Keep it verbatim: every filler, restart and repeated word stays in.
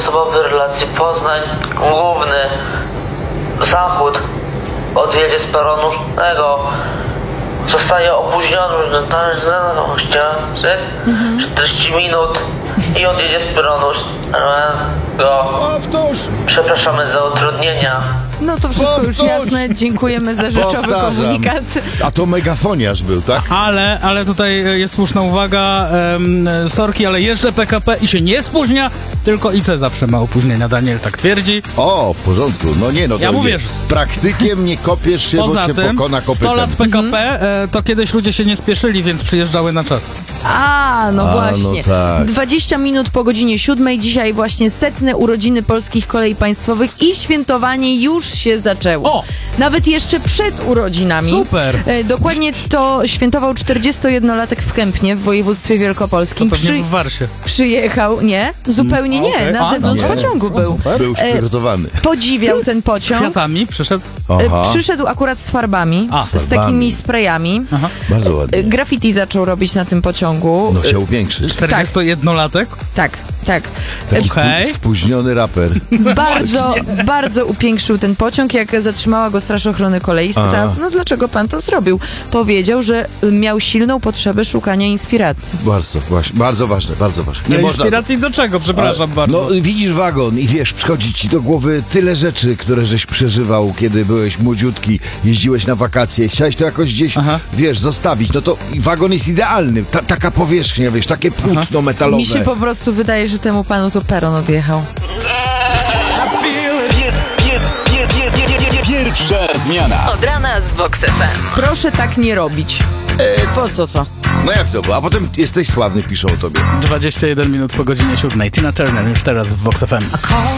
osobowej relacji Poznań, główny zachód odjedzie z peronu szkolnego. Zostaje opóźniony na czterdzieści minut i odjedzie z peronu szkolnego. Powtórz! Przepraszamy za utrudnienia. No to wszystko już jasne. Dziękujemy za rzeczowy Powtarzam. komunikat. A to megafoniarz był, tak? Ale, ale tutaj jest słuszna uwaga, um, sorki, ale jeżdżę P K P i się nie spóźnia, tylko I C zawsze ma opóźnienia, Daniel tak twierdzi. O, w porządku. No nie, no to Ja mówię, nie, że- z praktykiem nie kopiesz się, Poza bo cię tym, pokona kopytem. sto lat P K P, e, to kiedyś ludzie się nie spieszyli, więc przyjeżdżały na czas. A, no A, właśnie. no tak. dwadzieścia minut po godzinie siódmej. Dzisiaj właśnie setne urodziny Polskich Kolei Państwowych i świętowanie już się zaczęło. O! Nawet jeszcze przed urodzinami. Super! E, dokładnie to świętował czterdziestojednolatek w Kępnie w województwie To wielkopolskim. pewnie w Warsie. Przyjechał, nie, zupełnie nie, okej. na A, zewnątrz nie. pociągu był. Był już E, przygotowany. Podziwiał ten Z pociąg. kwiatami przyszedł. E, Aha, Przyszedł akurat z farbami, A. z, z Farbami. takimi sprayami. bardzo E, ładnie. Graffiti zaczął robić na tym pociągu. No chciał upiększyć. czterdziestojednolatek? Tak, tak. Taki Okej. spu- spóźniony raper. Bardzo, bardzo upiększył ten pociąg, jak zatrzymała go Straż Ochrony Kolei. Spytała, no dlaczego pan to zrobił? Powiedział, że miał silną potrzebę szukania inspiracji. Bardzo, właśnie, bardzo ważne, bardzo ważne. Nie można... Inspiracji do czego, przepraszam bardzo. No widzisz wagon i wiesz, przychodzi ci do głowy tyle rzeczy, które żeś przeżywał, kiedy byłeś młodziutki, jeździłeś na wakacje, chciałeś to jakoś gdzieś, Aha. wiesz, zostawić. No to wagon jest idealny. Ta, taka powierzchnia, wiesz, takie płótno metalowe. Mi się po prostu wydaje, że temu panu to peron odjechał. Pierwsza zmiana. Od rana z Vox F M. Proszę tak nie robić. Po co to? No jak to było? A potem jesteś sławny, piszą o tobie. dwadzieścia jeden minut po godzinie siódmej. Tina Turner już teraz w Vox F M. Call